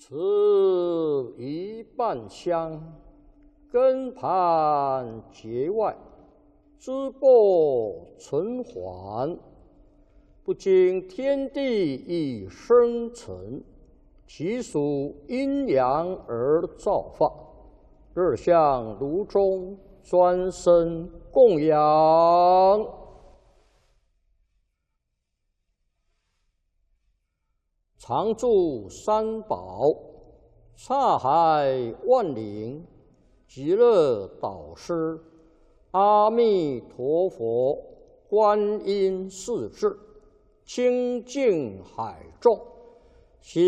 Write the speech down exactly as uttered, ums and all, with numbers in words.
此一半香，根盘结外，枝播存缓。不经天地以生成，其属阴阳而造化。日向炉中，专生供养。常住三宝，刹海万灵，极乐导师，阿弥陀佛，观音世智，清净海众。